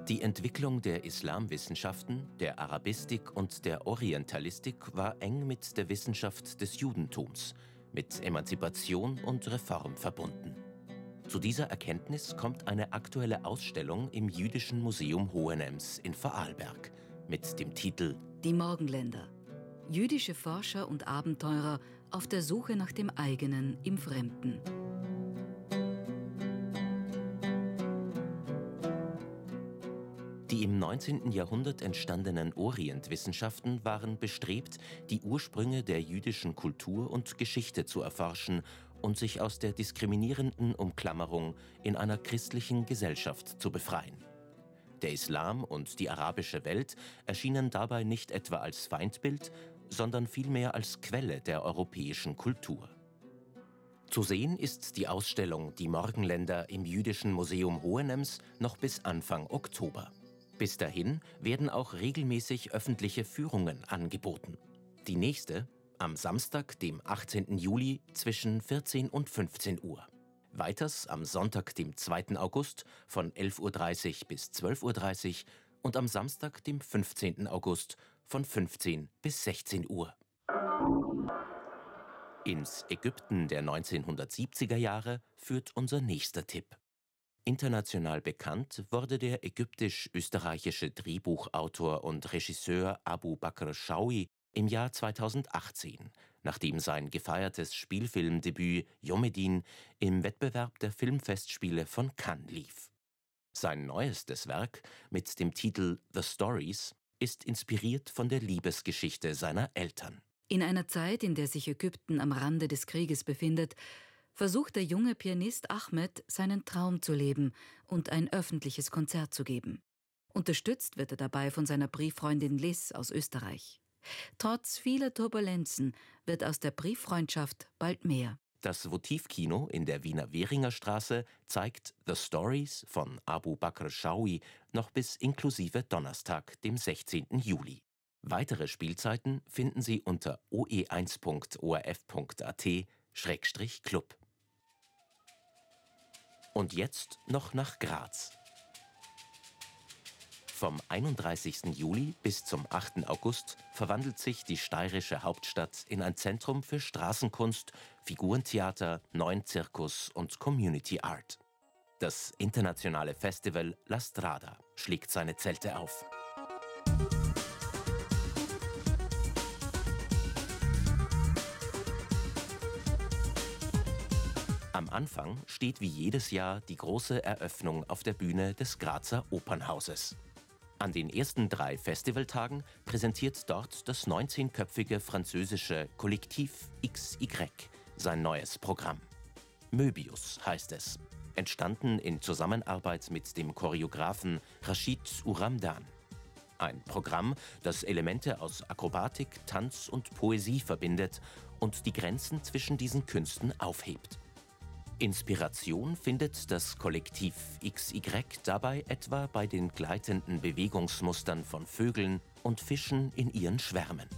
Die Entwicklung der Islamwissenschaften, der Arabistik und der Orientalistik war eng mit der Wissenschaft des Judentums, mit Emanzipation und Reform verbunden. Zu dieser Erkenntnis kommt eine aktuelle Ausstellung im Jüdischen Museum Hohenems in Vorarlberg mit dem Titel Die Morgenländer. Jüdische Forscher und Abenteurer auf der Suche nach dem eigenen im Fremden. Die im 19. Jahrhundert entstandenen Orientwissenschaften waren bestrebt, die Ursprünge der jüdischen Kultur und Geschichte zu erforschen und sich aus der diskriminierenden Umklammerung in einer christlichen Gesellschaft zu befreien. Der Islam und die arabische Welt erschienen dabei nicht etwa als Feindbild, sondern vielmehr als Quelle der europäischen Kultur. Zu sehen ist die Ausstellung Die Morgenländer im Jüdischen Museum Hohenems noch bis Anfang Oktober. Bis dahin werden auch regelmäßig öffentliche Führungen angeboten. Die nächste am Samstag, dem 18. Juli zwischen 14 und 15 Uhr. Weiters am Sonntag, dem 2. August von 11:30 Uhr bis 12:30 Uhr und am Samstag, dem 15. August von 15 bis 16 Uhr. Ins Ägypten der 1970er Jahre führt unser nächster Tipp. International bekannt wurde der ägyptisch-österreichische Drehbuchautor und Regisseur Abu Bakr Shaui im Jahr 2018, nachdem sein gefeiertes Spielfilmdebüt Yomedin im Wettbewerb der Filmfestspiele von Cannes lief. Sein neuestes Werk mit dem Titel The Stories ist inspiriert von der Liebesgeschichte seiner Eltern. In einer Zeit, in der sich Ägypten am Rande des Krieges befindet, versucht der junge Pianist Ahmed, seinen Traum zu leben und ein öffentliches Konzert zu geben. Unterstützt wird er dabei von seiner Brieffreundin Liz aus Österreich. Trotz vieler Turbulenzen wird aus der Brieffreundschaft bald mehr. Das Votivkino in der Wiener Währingerstraße zeigt The Stories von Abu Bakr Shaui noch bis inklusive Donnerstag, dem 16. Juli. Weitere Spielzeiten finden Sie unter oe1.orf.at/club. Und jetzt noch nach Graz. Vom 31. Juli bis zum 8. August verwandelt sich die steirische Hauptstadt in ein Zentrum für Straßenkunst, Figurentheater, neuen Zirkus und Community Art. Das internationale Festival La Strada schlägt seine Zelte auf. Am Anfang steht wie jedes Jahr die große Eröffnung auf der Bühne des Grazer Opernhauses. An den ersten 3 Festivaltagen präsentiert dort das 19-köpfige französische Kollektiv XY sein neues Programm. Möbius heißt es, entstanden in Zusammenarbeit mit dem Choreografen Rachid Uramdan. Ein Programm, das Elemente aus Akrobatik, Tanz und Poesie verbindet und die Grenzen zwischen diesen Künsten aufhebt. Inspiration findet das Kollektiv XY dabei etwa bei den gleitenden Bewegungsmustern von Vögeln und Fischen in ihren Schwärmen.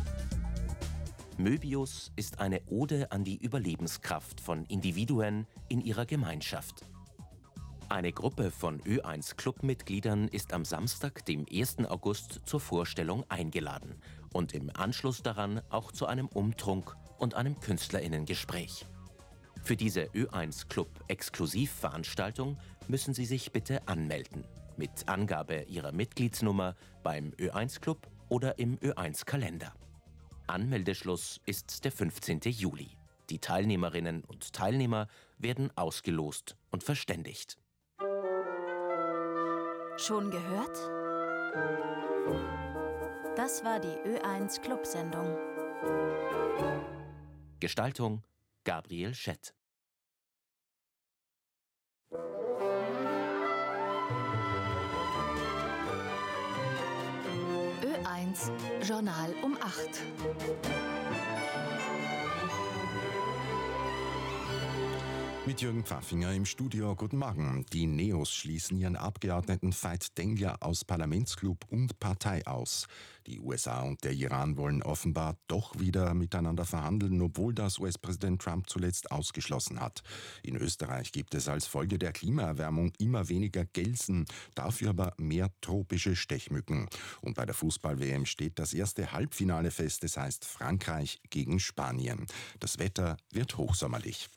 Möbius ist eine Ode an die Überlebenskraft von Individuen in ihrer Gemeinschaft. Eine Gruppe von Ö1-Clubmitgliedern ist am Samstag, dem 1. August, zur Vorstellung eingeladen und im Anschluss daran auch zu einem Umtrunk und einem KünstlerInnen-Gespräch. Für diese Ö1-Club-Exklusivveranstaltung müssen Sie sich bitte anmelden, mit Angabe Ihrer Mitgliedsnummer beim Ö1-Club oder im Ö1-Kalender. Anmeldeschluss ist der 15. Juli. Die Teilnehmerinnen und Teilnehmer werden ausgelost und verständigt. Schon gehört? Das war die Ö1-Club-Sendung. Gestaltung Gabriel Schett. Ö1 Journal um 8. Mit Jürgen Pfaffinger im Studio. Guten Morgen. Die Neos schließen ihren Abgeordneten Veit Dengler aus Parlamentsclub und Partei aus. Die USA und der Iran wollen offenbar doch wieder miteinander verhandeln, obwohl das US-Präsident Trump zuletzt ausgeschlossen hat. In Österreich gibt es als Folge der Klimaerwärmung immer weniger Gelsen, dafür aber mehr tropische Stechmücken. Und bei der Fußball-WM steht das erste Halbfinale fest, das heißt Frankreich gegen Spanien. Das Wetter wird hochsommerlich.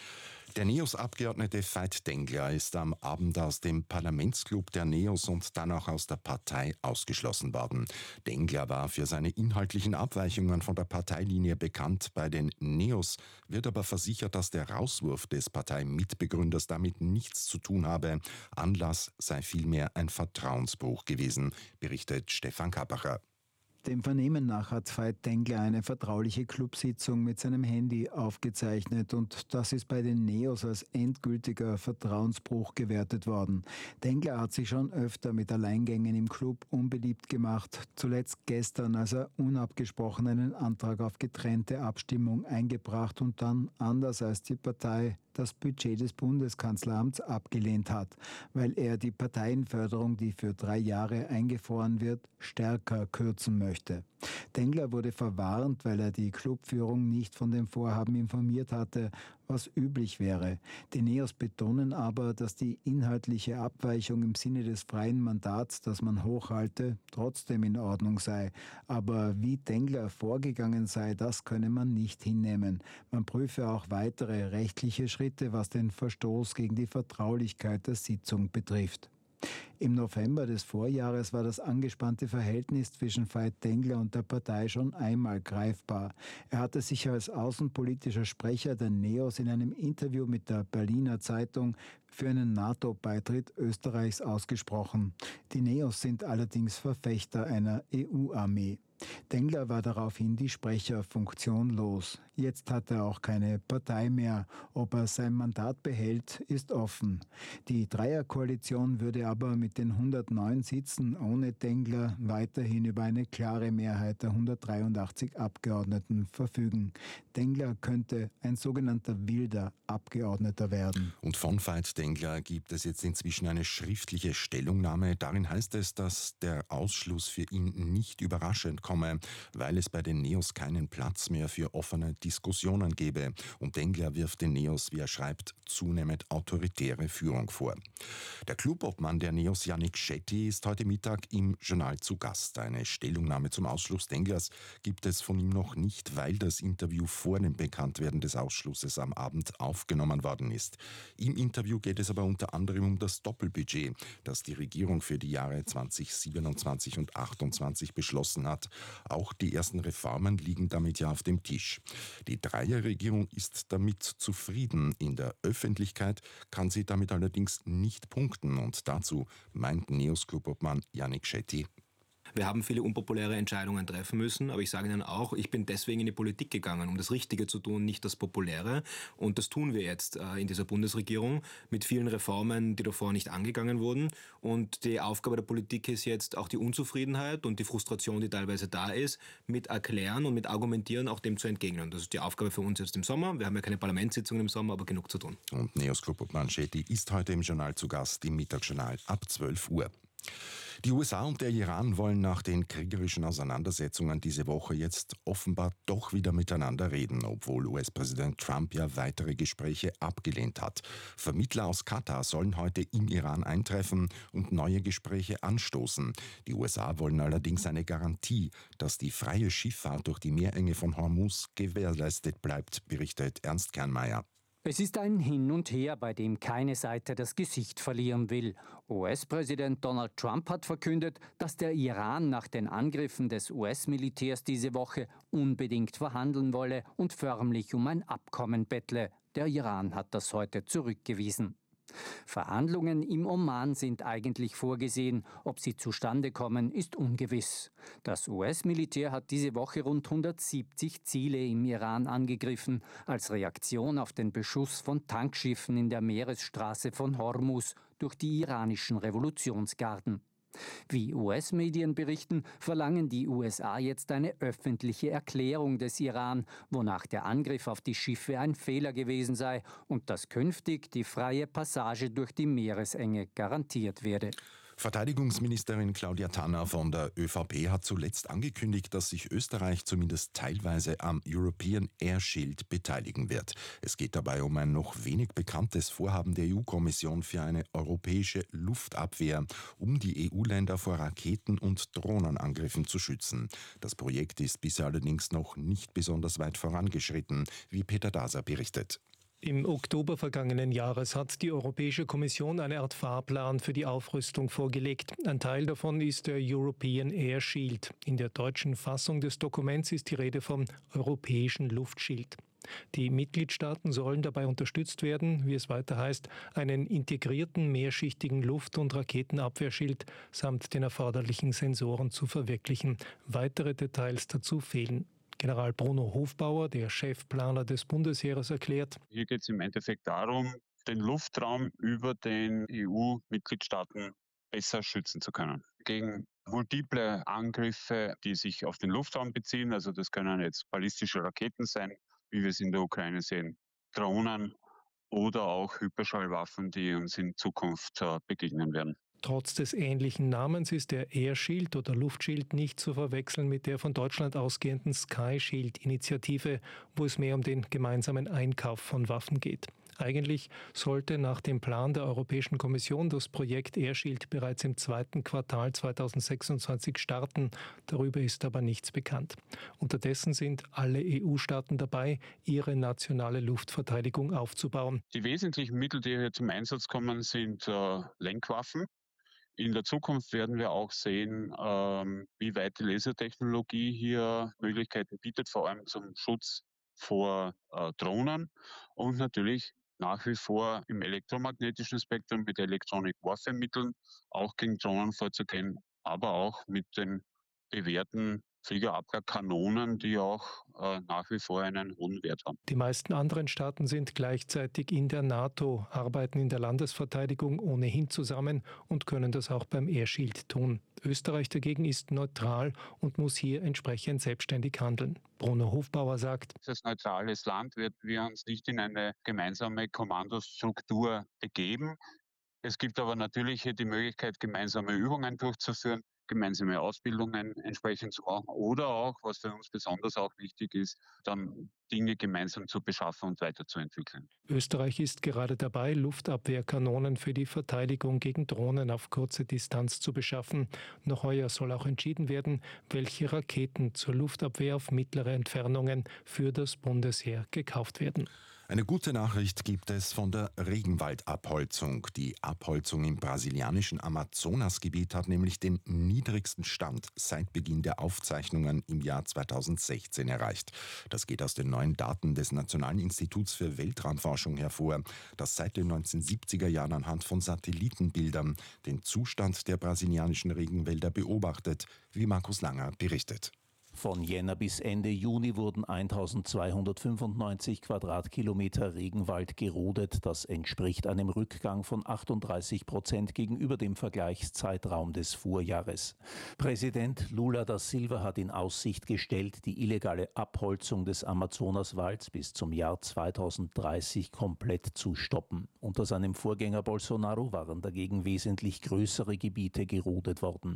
Der Neos-Abgeordnete Veit Dengler ist am Abend aus dem Parlamentsclub der Neos und dann auch aus der Partei ausgeschlossen worden. Dengler war für seine inhaltlichen Abweichungen von der Parteilinie bekannt. Bei den Neos wird aber versichert, dass der Rauswurf des Parteimitbegründers damit nichts zu tun habe. Anlass sei vielmehr ein Vertrauensbruch gewesen, berichtet Stefan Kabacher. Dem Vernehmen nach hat Veit Dengler eine vertrauliche Clubsitzung mit seinem Handy aufgezeichnet und das ist bei den Neos als endgültiger Vertrauensbruch gewertet worden. Dengler hat sich schon öfter mit Alleingängen im Club unbeliebt gemacht, zuletzt gestern, als er unabgesprochen einen Antrag auf getrennte Abstimmung eingebracht und dann, anders als die Partei, das Budget des Bundeskanzleramts abgelehnt hat, weil er die Parteienförderung, die für 3 Jahre eingefroren wird, stärker kürzen möchte. Dengler wurde verwarnt, weil er die Clubführung nicht von dem Vorhaben informiert hatte, was üblich wäre. Die Neos betonen aber, dass die inhaltliche Abweichung im Sinne des freien Mandats, das man hochhalte, trotzdem in Ordnung sei. Aber wie Dengler vorgegangen sei, das könne man nicht hinnehmen. Man prüfe auch weitere rechtliche Schritte, was den Verstoß gegen die Vertraulichkeit der Sitzung betrifft. Im November des Vorjahres war das angespannte Verhältnis zwischen Veit Dengler und der Partei schon einmal greifbar. Er hatte sich als außenpolitischer Sprecher der Neos in einem Interview mit der Berliner Zeitung für einen NATO-Beitritt Österreichs ausgesprochen. Die Neos sind allerdings Verfechter einer EU-Armee. Dengler war daraufhin die Sprecherfunktion los. Jetzt hat er auch keine Partei mehr. Ob er sein Mandat behält, ist offen. Die Dreierkoalition würde aber mit den 109 Sitzen ohne Dengler weiterhin über eine klare Mehrheit der 183 Abgeordneten verfügen. Dengler könnte ein sogenannter wilder Abgeordneter werden. Und von Veit Dengler gibt es jetzt inzwischen eine schriftliche Stellungnahme. Darin heißt es, dass der Ausschluss für ihn nicht überraschend komme, weil es bei den Neos keinen Platz mehr für offene Diskussionen gebe. Und Dengler wirft den Neos, wie er schreibt, zunehmend autoritäre Führung vor. Der Clubobmann der Neos, Yannick Shetty, ist heute Mittag im Journal zu Gast. Eine Stellungnahme zum Ausschluss Denglers gibt es von ihm noch nicht, weil das Interview vor dem Bekanntwerden des Ausschlusses am Abend aufgenommen worden ist. Im Interview geht es aber unter anderem um das Doppelbudget, das die Regierung für die Jahre 2027 und 2028 beschlossen hat. Auch die ersten Reformen liegen damit ja auf dem Tisch. Die Dreierregierung ist damit zufrieden. In der Öffentlichkeit kann sie damit allerdings nicht punkten. Und dazu meint Neos-Clubobmann Yannick Shetty: Wir haben viele unpopuläre Entscheidungen treffen müssen, aber ich sage Ihnen auch, ich bin deswegen in die Politik gegangen, um das Richtige zu tun, nicht das Populäre. Und das tun wir jetzt in dieser Bundesregierung mit vielen Reformen, die davor nicht angegangen wurden. Und die Aufgabe der Politik ist jetzt auch die Unzufriedenheit und die Frustration, die teilweise da ist, mit Erklären und mit Argumentieren auch dem zu entgegnen. Das ist die Aufgabe für uns jetzt im Sommer. Wir haben ja keine Parlamentssitzungen im Sommer, aber genug zu tun. Und Neos-Clubobmann Shetty ist heute im Journal zu Gast, im Mittagsjournal ab 12 Uhr. Die USA und der Iran wollen nach den kriegerischen Auseinandersetzungen diese Woche jetzt offenbar doch wieder miteinander reden, obwohl US-Präsident Trump ja weitere Gespräche abgelehnt hat. Vermittler aus Katar sollen heute im Iran eintreffen und neue Gespräche anstoßen. Die USA wollen allerdings eine Garantie, dass die freie Schifffahrt durch die Meerenge von Hormuz gewährleistet bleibt, berichtet Ernst Kernmeier. Es ist ein Hin und Her, bei dem keine Seite das Gesicht verlieren will. US-Präsident Donald Trump hat verkündet, dass der Iran nach den Angriffen des US-Militärs diese Woche unbedingt verhandeln wolle und förmlich um ein Abkommen bettle. Der Iran hat das heute zurückgewiesen. Verhandlungen im Oman sind eigentlich vorgesehen. Ob sie zustande kommen, ist ungewiss. Das US-Militär hat diese Woche rund 170 Ziele im Iran angegriffen, als Reaktion auf den Beschuss von Tankschiffen in der Meeresstraße von Hormuz durch die iranischen Revolutionsgarden. Wie US-Medien berichten, verlangen die USA jetzt eine öffentliche Erklärung des Iran, wonach der Angriff auf die Schiffe ein Fehler gewesen sei und dass künftig die freie Passage durch die Meeresenge garantiert werde. Verteidigungsministerin Claudia Tanner von der ÖVP hat zuletzt angekündigt, dass sich Österreich zumindest teilweise am European Air Shield beteiligen wird. Es geht dabei um ein noch wenig bekanntes Vorhaben der EU-Kommission für eine europäische Luftabwehr, um die EU-Länder vor Raketen- und Drohnenangriffen zu schützen. Das Projekt ist bisher allerdings noch nicht besonders weit vorangeschritten, wie Peter Daser berichtet. Im Oktober vergangenen Jahres hat die Europäische Kommission eine Art Fahrplan für die Aufrüstung vorgelegt. Ein Teil davon ist der European Air Shield. In der deutschen Fassung des Dokuments ist die Rede vom Europäischen Luftschild. Die Mitgliedstaaten sollen dabei unterstützt werden, wie es weiter heißt, einen integrierten mehrschichtigen Luft- und Raketenabwehrschild samt den erforderlichen Sensoren zu verwirklichen. Weitere Details dazu fehlen. General Bruno Hofbauer, der Chefplaner des Bundesheeres, erklärt: Hier geht es im Endeffekt darum, den Luftraum über den EU-Mitgliedstaaten besser schützen zu können. Gegen multiple Angriffe, die sich auf den Luftraum beziehen, also das können jetzt ballistische Raketen sein, wie wir es in der Ukraine sehen, Drohnen oder auch Hyperschallwaffen, die uns in Zukunft begegnen werden. Trotz des ähnlichen Namens ist der Air Shield oder Luftschild nicht zu verwechseln mit der von Deutschland ausgehenden Sky Shield-Initiative, wo es mehr um den gemeinsamen Einkauf von Waffen geht. Eigentlich sollte nach dem Plan der Europäischen Kommission das Projekt Air Shield bereits im 2. Quartal 2026 starten. Darüber ist aber nichts bekannt. Unterdessen sind alle EU-Staaten dabei, ihre nationale Luftverteidigung aufzubauen. Die wesentlichen Mittel, die hier zum Einsatz kommen, sind Lenkwaffen. In der Zukunft werden wir auch sehen, wie weit die Lasertechnologie hier Möglichkeiten bietet, vor allem zum Schutz vor Drohnen und natürlich nach wie vor im elektromagnetischen Spektrum mit Electronic Warfare Mitteln auch gegen Drohnen vorzugehen, aber auch mit den bewährten Fliegerabwehrkanonen, die auch nach wie vor einen hohen Wert haben. Die meisten anderen Staaten sind gleichzeitig in der NATO, arbeiten in der Landesverteidigung ohnehin zusammen und können das auch beim Air Shield tun. Österreich dagegen ist neutral und muss hier entsprechend selbstständig handeln. Bruno Hofbauer sagt: Als neutrales Land werden wir uns nicht in eine gemeinsame Kommandostruktur begeben. Es gibt aber natürlich die Möglichkeit, gemeinsame Übungen durchzuführen, gemeinsame Ausbildungen entsprechend zu machen oder auch, was für uns besonders auch wichtig ist, dann Dinge gemeinsam zu beschaffen und weiterzuentwickeln. Österreich ist gerade dabei, Luftabwehrkanonen für die Verteidigung gegen Drohnen auf kurze Distanz zu beschaffen. Noch heuer soll auch entschieden werden, welche Raketen zur Luftabwehr auf mittlere Entfernungen für das Bundesheer gekauft werden. Eine gute Nachricht gibt es von der Regenwaldabholzung. Die Abholzung im brasilianischen Amazonasgebiet hat nämlich den niedrigsten Stand seit Beginn der Aufzeichnungen im Jahr 2016 erreicht. Das geht aus den neuen Daten des Nationalen Instituts für Weltraumforschung hervor, das seit den 1970er Jahren anhand von Satellitenbildern den Zustand der brasilianischen Regenwälder beobachtet, wie Markus Langer berichtet. Von Jänner bis Ende Juni wurden 1295 Quadratkilometer Regenwald gerodet. Das entspricht einem Rückgang von 38% gegenüber dem Vergleichszeitraum des Vorjahres. Präsident Lula da Silva hat in Aussicht gestellt, die illegale Abholzung des Amazonaswalds bis zum Jahr 2030 komplett zu stoppen. Unter seinem Vorgänger Bolsonaro waren dagegen wesentlich größere Gebiete gerodet worden.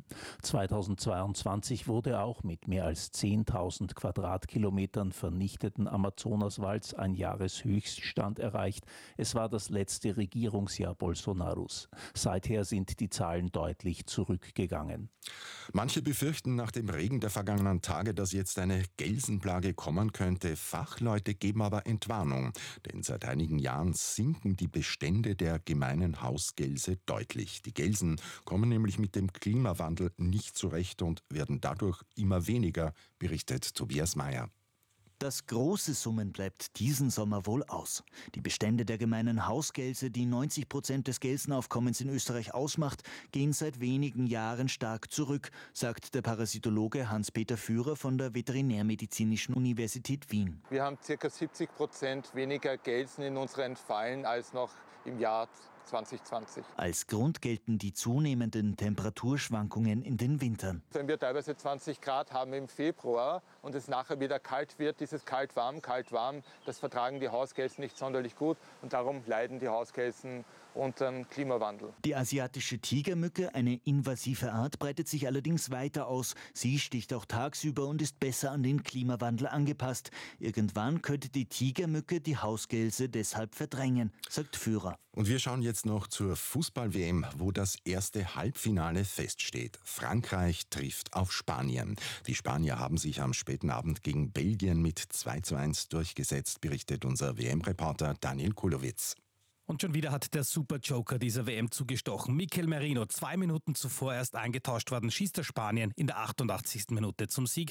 2022 wurde auch mit mehr als 10.000 Quadratkilometern vernichteten Amazonaswalds ein Jahreshöchststand erreicht. Es war das letzte Regierungsjahr Bolsonaros. Seither sind die Zahlen deutlich zurückgegangen. Manche befürchten nach dem Regen der vergangenen Tage, dass jetzt eine Gelsenplage kommen könnte. Fachleute geben aber Entwarnung, denn seit einigen Jahren sinken die Bestände der gemeinen Hausgelse deutlich. Die Gelsen kommen nämlich mit dem Klimawandel nicht zurecht und werden dadurch immer weniger, berichtet Tobias Mayer. Das große Summen bleibt diesen Sommer wohl aus. Die Bestände der gemeinen Hausgelse, die 90% des Gelsenaufkommens in Österreich ausmacht, gehen seit wenigen Jahren stark zurück, sagt der Parasitologe Hans-Peter Führer von der Veterinärmedizinischen Universität Wien. Wir haben ca. 70% weniger Gelsen in unseren Fallen als noch im Jahr 2020. Als Grund gelten die zunehmenden Temperaturschwankungen in den Wintern. Wenn wir teilweise 20 Grad haben im Februar und es nachher wieder kalt wird, dieses kalt-warm, das vertragen die Hausgelsen nicht sonderlich gut und darum leiden die Hausgelsen unter dem Klimawandel. Die asiatische Tigermücke, eine invasive Art, breitet sich allerdings weiter aus. Sie sticht auch tagsüber und ist besser an den Klimawandel angepasst. Irgendwann könnte die Tigermücke die Hausgelse deshalb verdrängen, sagt Führer. Und wir schauen jetzt noch zur Fußball-WM, wo das erste Halbfinale feststeht. Frankreich trifft auf Spanien. Die Spanier haben sich am späten Abend gegen Belgien mit 2:1 durchgesetzt, berichtet unser WM-Reporter Daniel Kulowitz. Und schon wieder hat der Super-Joker dieser WM zugestochen. Mikel Merino, 2 Minuten zuvor erst eingetauscht worden, schießt der Spanien in der 88. Minute zum Sieg.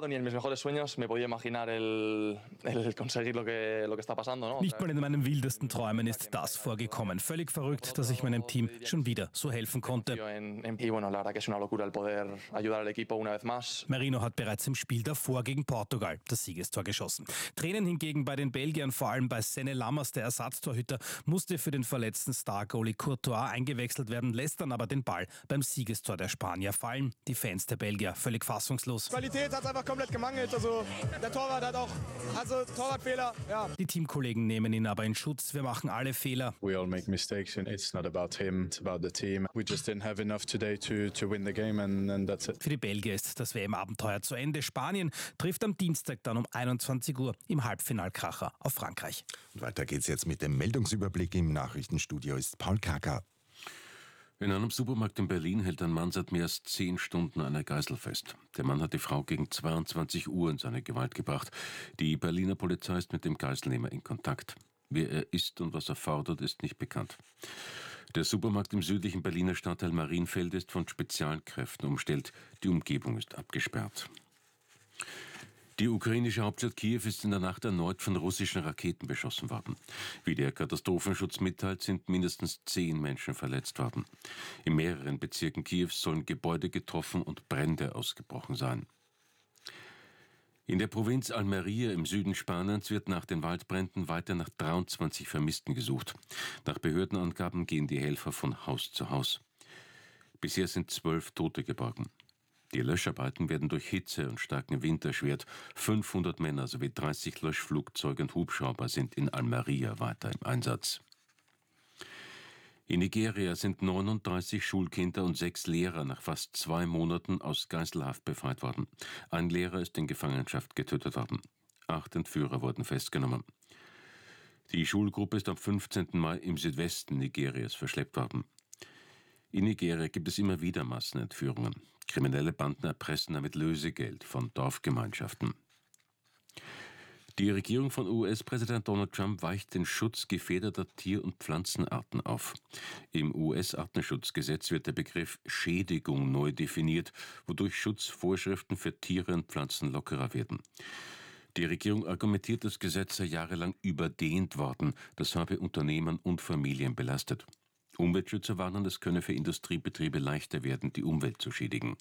Nicht mal in meinen wildesten Träumen ist das vorgekommen. Völlig verrückt, dass ich meinem Team schon wieder so helfen konnte. Merino hat bereits im Spiel davor gegen Portugal das Siegestor geschossen. Tränen hingegen bei den Belgiern, vor allem bei Senne Lammers, der Ersatztorhüter, musste für den verletzten Star-Goalie Courtois eingewechselt werden, lässt dann aber den Ball beim Siegestor der Spanier fallen. Die Fans der Belgier völlig fassungslos. Qualität hat es einfach komplett gemangelt. Also der Torwart hat auch Torwartfehler. Ja. Die Teamkollegen nehmen ihn aber in Schutz. Wir machen alle Fehler. We all make mistakes and it's not about him, it's about the team. We just didn't have enough today to win the game and that's it. Für die Belgier ist das WM-Abenteuer zu Ende. Spanien trifft am Dienstag dann um 21 Uhr im Halbfinalkracher auf Frankreich. Und weiter geht's jetzt mit dem Meldungsüberblick. Im Nachrichtenstudio ist Paul Kacker. In einem Supermarkt in Berlin hält ein Mann seit mehr als 10 Stunden eine Geisel fest. Der Mann hat die Frau gegen 22 Uhr in seine Gewalt gebracht. Die Berliner Polizei ist mit dem Geiselnehmer in Kontakt. Wer er ist und was er fordert, ist nicht bekannt. Der Supermarkt im südlichen Berliner Stadtteil Marienfelde ist von Spezialkräften umstellt. Die Umgebung ist abgesperrt. Die ukrainische Hauptstadt Kiew ist in der Nacht erneut von russischen Raketen beschossen worden. Wie der Katastrophenschutz mitteilt, sind mindestens 10 Menschen verletzt worden. In mehreren Bezirken Kiews sollen Gebäude getroffen und Brände ausgebrochen sein. In der Provinz Almería im Süden Spaniens wird nach den Waldbränden weiter nach 23 Vermissten gesucht. Nach Behördenangaben gehen die Helfer von Haus zu Haus. Bisher sind 12 Tote geborgen. Die Löscharbeiten werden durch Hitze und starken Wind erschwert. 500 Männer sowie 30 Löschflugzeuge und Hubschrauber sind in Almería weiter im Einsatz. In Nigeria sind 39 Schulkinder und 6 Lehrer nach fast 2 Monaten aus Geiselhaft befreit worden. Ein Lehrer ist in Gefangenschaft getötet worden. 8 Entführer wurden festgenommen. Die Schulgruppe ist am 15. Mai im Südwesten Nigerias verschleppt worden. In Nigeria gibt es immer wieder Massenentführungen. Kriminelle Banden erpressen damit Lösegeld von Dorfgemeinschaften. Die Regierung von US-Präsident Donald Trump weicht den Schutz gefährdeter Tier- und Pflanzenarten auf. Im US-Artenschutzgesetz wird der Begriff Schädigung neu definiert, wodurch Schutzvorschriften für Tiere und Pflanzen lockerer werden. Die Regierung argumentiert, das Gesetz sei jahrelang überdehnt worden, das habe Unternehmen und Familien belastet. Umweltschützer warnen, es könne für Industriebetriebe leichter werden, die Umwelt zu schädigen.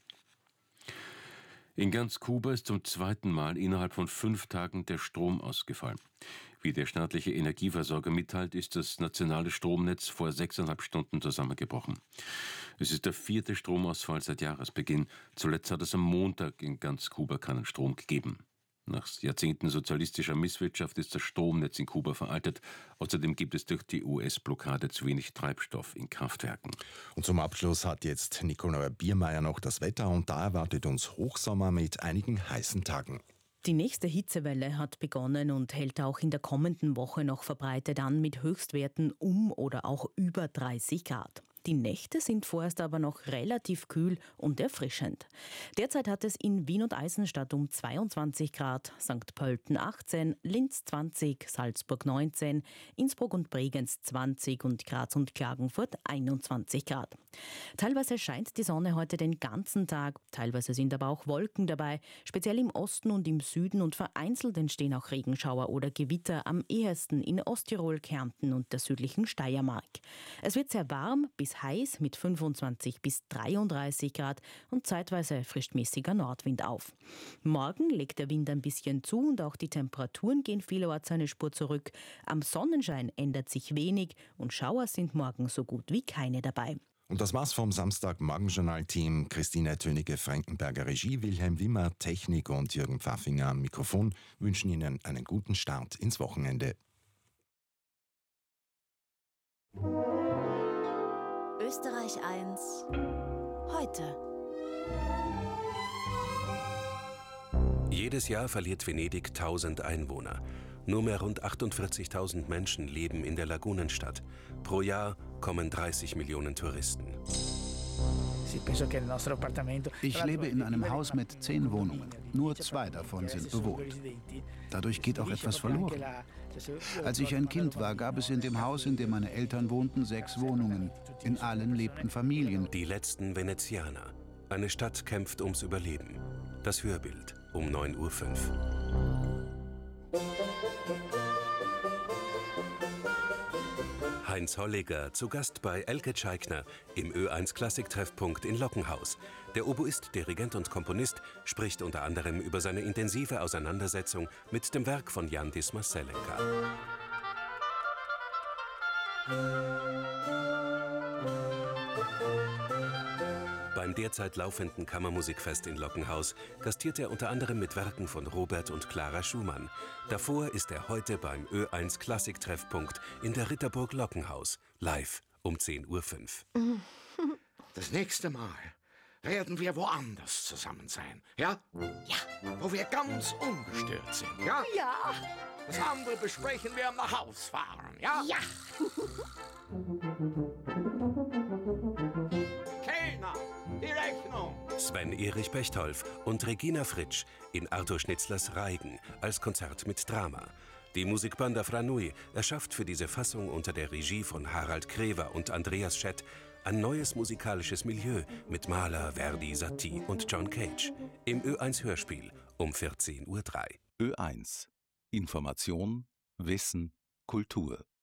In ganz Kuba ist zum 2. Mal innerhalb von 5 Tagen der Strom ausgefallen. Wie der staatliche Energieversorger mitteilt, ist das nationale Stromnetz vor 6,5 Stunden zusammengebrochen. Es ist der 4. Stromausfall seit Jahresbeginn. Zuletzt hat es am Montag in ganz Kuba keinen Strom gegeben. Nach Jahrzehnten sozialistischer Misswirtschaft ist das Stromnetz in Kuba veraltet. Außerdem gibt es durch die US-Blockade zu wenig Treibstoff in Kraftwerken. Und zum Abschluss hat jetzt Nikolai Biermeier noch das Wetter und da erwartet uns Hochsommer mit einigen heißen Tagen. Die nächste Hitzewelle hat begonnen und hält auch in der kommenden Woche noch verbreitet an mit Höchstwerten um oder auch über 30 Grad. Die Nächte sind vorerst aber noch relativ kühl und erfrischend. Derzeit hat es in Wien und Eisenstadt um 22 Grad, St. Pölten 18, Linz 20, Salzburg 19, Innsbruck und Bregenz 20 und Graz und Klagenfurt 21 Grad. Teilweise scheint die Sonne heute den ganzen Tag, teilweise sind aber auch Wolken dabei, speziell im Osten und im Süden und vereinzelt entstehen auch Regenschauer oder Gewitter am ehesten in Osttirol, Kärnten und der südlichen Steiermark. Es wird sehr warm bis bleibt heiß mit 25 bis 33 Grad und zeitweise frischt mäßiger Nordwind auf. Morgen legt der Wind ein bisschen zu und auch die Temperaturen gehen vielerorts eine Spur zurück. Am Sonnenschein ändert sich wenig und Schauer sind morgen so gut wie keine dabei. Und das war's vom Samstag-Morgenjournal-Team. Christine Tönige-Frankenberger Regie, Wilhelm Wimmer Technik und Jürgen Pfaffinger am Mikrofon wünschen Ihnen einen guten Start ins Wochenende. Österreich 1 heute. Jedes Jahr verliert Venedig 1000 Einwohner. Nur mehr rund 48.000 Menschen leben in der Lagunenstadt. Pro Jahr kommen 30 Millionen Touristen. Ich lebe in einem Haus mit 10 Wohnungen. Nur 2 davon sind bewohnt. Dadurch geht auch etwas verloren. Als ich ein Kind war, gab es in dem Haus, in dem meine Eltern wohnten, 6 Wohnungen. In allen lebten Familien. Die letzten Venezianer. Eine Stadt kämpft ums Überleben. Das Hörbild um 9:05 Uhr. Heinz Holliger zu Gast bei Elke Tscheigner im Ö1 Klassiktreffpunkt in Lockenhaus. Der Oboist, Dirigent und Komponist spricht unter anderem über seine intensive Auseinandersetzung mit dem Werk von Jan Dismas-Selenka. Beim derzeit laufenden Kammermusikfest in Lockenhaus gastiert er unter anderem mit Werken von Robert und Clara Schumann. Davor ist er heute beim Ö1 Klassiktreffpunkt in der Ritterburg Lockenhaus, live um 10:05 Uhr. Das nächste Mal werden wir woanders zusammen sein, ja? Ja. Wo wir ganz ungestört sind, ja? Ja. Das andere besprechen wir am Nachhausfahren, ja? Ja. Kellner, die Rechnung! Sven-Erich Bechtolf und Regina Fritsch in Arthur Schnitzlers Reigen als Konzert mit Drama. Die Musikbanda Franui erschafft für diese Fassung unter der Regie von Harald Krever und Andreas Schett ein neues musikalisches Milieu mit Mahler, Verdi, Satie und John Cage. Im Ö1 Hörspiel um 14:03 Uhr. Ö1 Information, Wissen, Kultur.